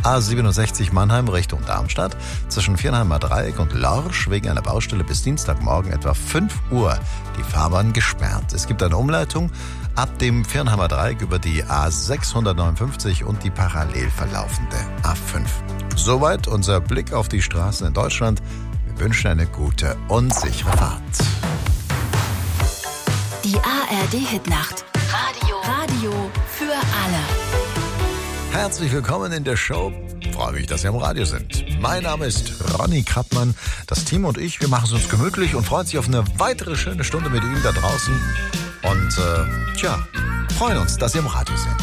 A67 Mannheim Richtung Darmstadt zwischen Viernheimer Dreieck und Lorsch wegen einer Baustelle bis Dienstagmorgen etwa 5 Uhr die Fahrbahn gesperrt. Es gibt eine Umleitung ab dem Viernheimer Dreieck über die A659 und die parallel verlaufende A5. Soweit unser Blick auf die Straßen in Deutschland. Wir wünschen eine gute und sichere Fahrt. Die ARD-Hitnacht. Radio für alle. Herzlich willkommen in der Show. Freue mich, dass Sie am Radio sind. Mein Name ist Ronny Krappmann. Das Team und ich, wir machen es uns gemütlich und freuen sich auf eine weitere schöne Stunde mit Ihnen da draußen. Und freuen uns, dass Sie am Radio sind.